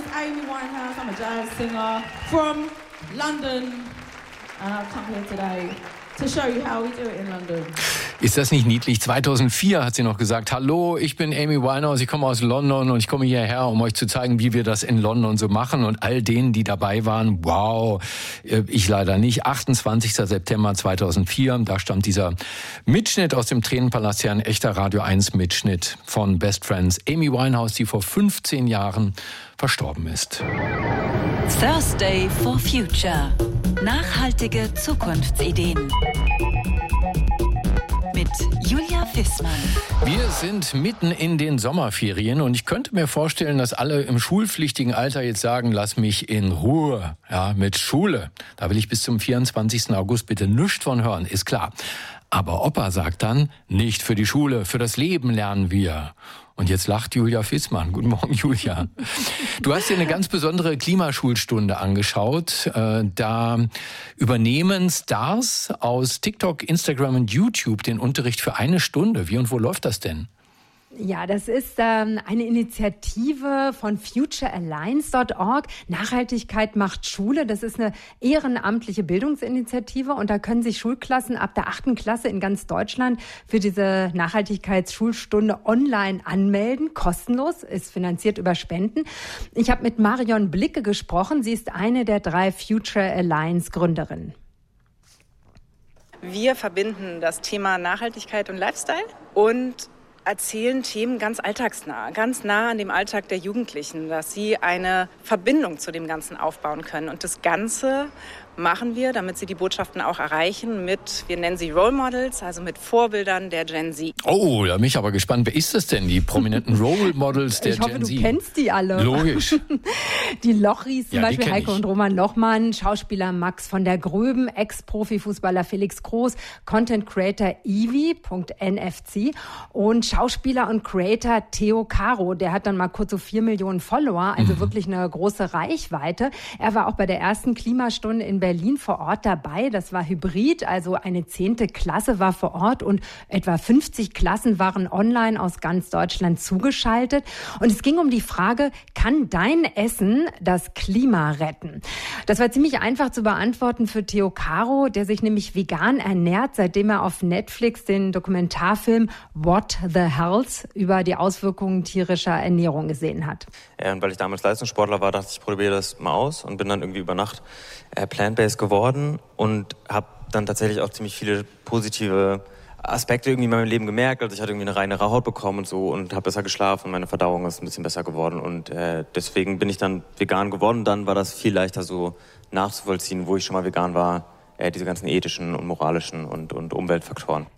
Amy Winehouse. I'm a jazz singer from London, and I've come here today to show you how we do it in London. Ist das nicht niedlich? 2004 hat sie noch gesagt, hallo, ich bin Amy Winehouse, ich komme aus London und ich komme hierher, um euch zu zeigen, wie wir das in London so machen. Und all denen, die dabei waren, wow, ich leider nicht. 28. September 2004, da stammt dieser Mitschnitt aus dem Tränenpalast, ja ein echter Radio 1 Mitschnitt von Best Friends. Amy Winehouse, die vor 15 Jahren verstorben ist. Thursday for Future. Nachhaltige Zukunftsideen. Mit Julia Fissmann. Wir sind mitten in den Sommerferien und ich könnte mir vorstellen, dass alle im schulpflichtigen Alter jetzt sagen, lass mich in Ruhe, ja, mit Schule. Da will ich bis zum 24. August bitte nichts von hören, ist klar. Aber Opa sagt dann, nicht für die Schule, für das Leben lernen wir. Und jetzt lacht Julia Fissmann. Guten Morgen, Julia. Du hast dir eine ganz besondere Klimaschulstunde angeschaut. Da übernehmen Stars aus TikTok, Instagram und YouTube den Unterricht für eine Stunde. Wie und wo läuft das denn? Ja, das ist eine Initiative von futurealliance.org. Nachhaltigkeit macht Schule. Das ist eine ehrenamtliche Bildungsinitiative und da können sich Schulklassen ab der 8. Klasse in ganz Deutschland für diese Nachhaltigkeitsschulstunde online anmelden. Kostenlos, ist finanziert über Spenden. Ich habe mit Marion Blicke gesprochen. Sie ist eine der 3 Future Alliance Gründerinnen. Wir verbinden das Thema Nachhaltigkeit und Lifestyle und erzählen Themen ganz alltagsnah, ganz nah an dem Alltag der Jugendlichen, dass sie eine Verbindung zu dem Ganzen aufbauen können. Und das Ganze machen wir, damit sie die Botschaften auch erreichen mit, wir nennen sie Role Models, also mit Vorbildern der Gen Z. Oh, da bin ich aber gespannt. Wer ist das denn, die prominenten Role Models der Gen Z? Ich hoffe, du kennst die alle. Logisch. Die Lochris, zum Beispiel Heiko ich. und Roman Lochmann, Schauspieler Max von der Gröben, Ex-Profifußballer Felix Groß, Content Creator Ivi.nfc und Schauspieler und Creator Theo Caro. Der hat dann mal kurz so 4 Millionen Follower, also wirklich eine große Reichweite. Er war auch bei der ersten Klimastunde in Berlin vor Ort dabei. Das war hybrid, also eine 10. Klasse war vor Ort und etwa 50 Klassen waren online aus ganz Deutschland zugeschaltet. Und es ging um die Frage, kann dein Essen das Klima retten? Das war ziemlich einfach zu beantworten für Theo Caro, der sich nämlich vegan ernährt, seitdem er auf Netflix den Dokumentarfilm What the Health über die Auswirkungen tierischer Ernährung gesehen hat. Und weil ich damals Leistungssportler war, dachte ich, probiere das mal aus und bin dann irgendwie über Nacht plant-based geworden und habe dann tatsächlich auch ziemlich viele positive Aspekte irgendwie in meinem Leben gemerkt. Also ich hatte irgendwie eine reinere Haut bekommen und so und habe besser geschlafen und meine Verdauung ist ein bisschen besser geworden und deswegen bin ich dann vegan geworden. Dann war das viel leichter so nachzuvollziehen, wo ich schon mal vegan war, diese ganzen ethischen und moralischen und Umweltfaktoren.